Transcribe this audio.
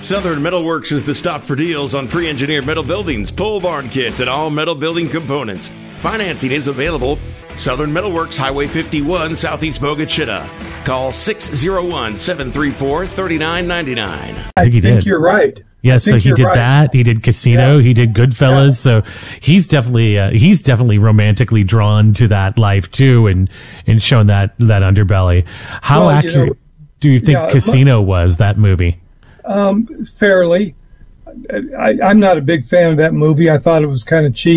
Southern Metalworks is the stop for deals on pre-engineered metal buildings, pole barn kits, and all metal building components. Financing is available. Southern Metalworks, Highway 51, Southeast Bogachita. Call 601-734-3999. I think you're right. Yeah, so he did that. He did Casino. Yeah. He did Goodfellas. Yeah. So he's definitely romantically drawn to that life too, and shown that underbelly. How accurate do you think Casino was, that movie? Fairly. I'm not a big fan of that movie. I thought it was kind of cheap.